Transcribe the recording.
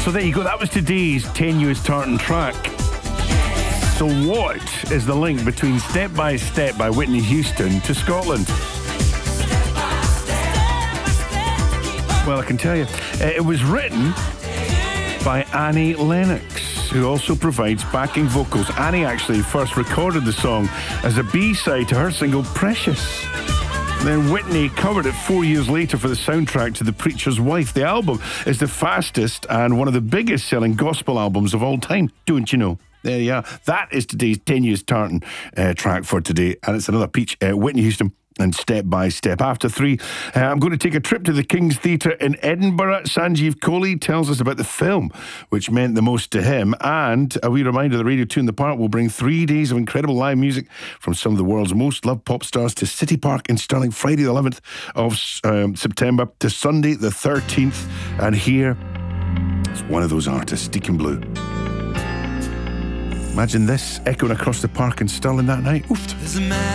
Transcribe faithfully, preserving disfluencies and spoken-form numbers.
So there you go, that was today's Tenuous Tartan track. So what is the link between Step by Step by Whitney Houston to Scotland? Well, I can tell you, it was written by Annie Lennox, who also provides backing vocals. Annie actually first recorded the song as a B-side to her single Precious. Then Whitney covered it four years later for the soundtrack to The Preacher's Wife. The album is the fastest and one of the biggest selling gospel albums of all time, don't you know? There you are. That is today's Tenuous Tartan uh, track for today. And it's another peach, uh, Whitney Houston and Step by Step. After three, uh, I'm going to take a trip to the King's Theatre in Edinburgh. Sanjeev Kohli tells us about the film which meant the most to him. And a wee reminder that Radio two in the Park will bring three days of incredible live music from some of the world's most loved pop stars to City Park in Stirling, Friday the eleventh of um, September to Sunday the thirteenth. And here is one of those artists, Deacon Blue. Imagine this echoing across the park in Stirling that night. Oof. There's a man